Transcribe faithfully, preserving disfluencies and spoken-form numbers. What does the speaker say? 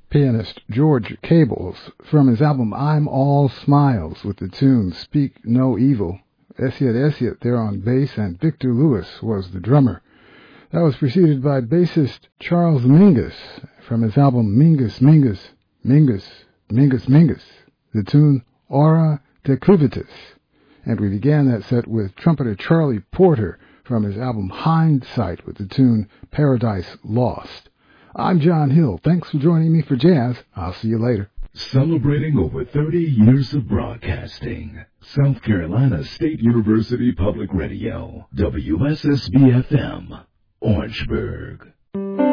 pianist George Cables from his album I'm All Smiles with the tune Speak No Evil. Esiet Esiet there on bass, and Victor Lewis was the drummer. That was preceded by bassist Charles Mingus from his album Mingus Mingus Mingus Mingus Mingus, the tune Aura Declivitis. And we began that set with trumpeter Charlie Porter from his album Hindsight with the tune Paradise Lost. I'm John Hill. Thanks for joining me for jazz. I'll see you later. Celebrating over thirty years of broadcasting. South Carolina State University Public Radio, W S S B F M, Orangeburg.